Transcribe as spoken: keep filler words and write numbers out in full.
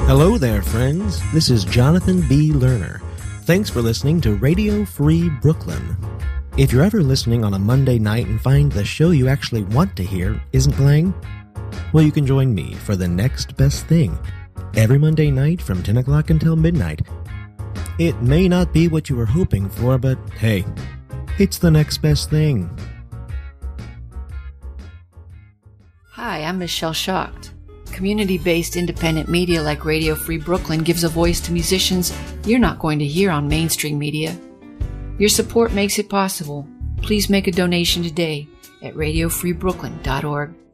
Hello there, friends. This is Jonathan B. Lerner. Thanks for listening to Radio Free Brooklyn. If you're ever listening on a Monday night and find the show you actually want to hear isn't playing, well, you can join me for the next best thing every Monday night from ten o'clock until midnight. It may not be what you were hoping for, but hey, it's the next best thing. Hi, I'm Michelle Schacht. Community-based independent media like Radio Free Brooklyn gives a voice to musicians you're not going to hear on mainstream media. Your support makes it possible. Please make a donation today at radio free brooklyn dot org.